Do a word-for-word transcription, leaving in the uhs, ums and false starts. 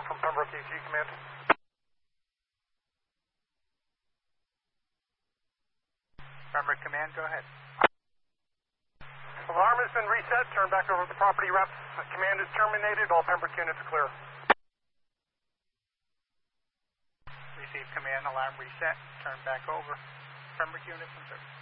alarm from Pembroke E T Command. Pembroke Command, go ahead. Alarm has been reset. Turn back over to the property reps. Command is terminated. All Pembroke units clear. Receive command, alarm reset. Turn back over. Pembroke units in service.